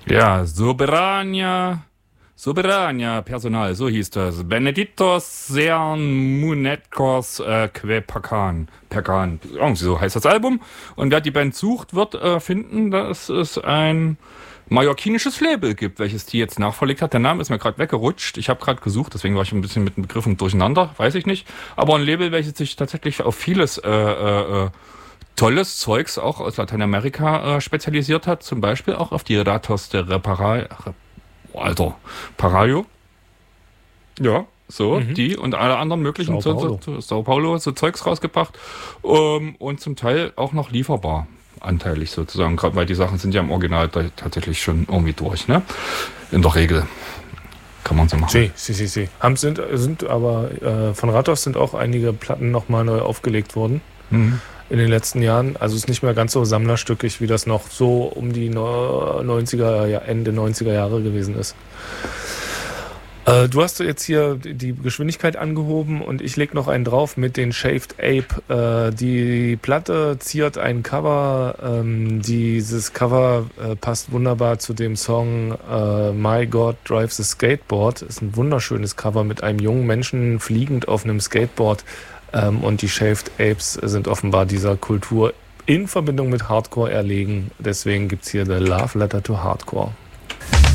Ja, Soberania Personal, so hieß das. Benedictos sean munetkos que Perkan. Irgendwie so heißt das Album. Und wer die Band sucht, wird finden, dass es ein mallorquinisches Label gibt, welches die jetzt nachverlegt hat. Der Name ist mir gerade weggerutscht. Ich habe gerade gesucht, deswegen war ich ein bisschen mit den Begriffen durcheinander, weiß ich nicht. Aber ein Label, welches sich tatsächlich auf vieles tolles Zeugs auch aus Lateinamerika spezialisiert hat, zum Beispiel auch auf die Ratos de Parayo. Ja, so, Mhm. die und alle anderen möglichen Sao Paulo. Sao Paulo, so Zeugs rausgebracht. Und zum Teil auch noch lieferbar, anteilig sozusagen, gerade weil die Sachen sind ja im Original tatsächlich schon irgendwie durch, ne? In der Regel kann man so machen. Sie. Sind aber von Ratos sind auch einige Platten nochmal neu aufgelegt worden Mhm. in den letzten Jahren. Also ist nicht mehr ganz so sammlerstückig, wie das noch so um die 90er, Ende 90er Jahre gewesen ist. Du hast jetzt hier die Geschwindigkeit angehoben und ich leg noch einen drauf mit den Shaved Ape. Die Platte ziert ein Cover. Dieses Cover passt wunderbar zu dem Song My God Drives a Skateboard. Ist ein wunderschönes Cover mit einem jungen Menschen fliegend auf einem Skateboard. Und die Shaved Apes sind offenbar dieser Kultur in Verbindung mit Hardcore erlegen. Deswegen gibt's hier The Love Letter to Hardcore.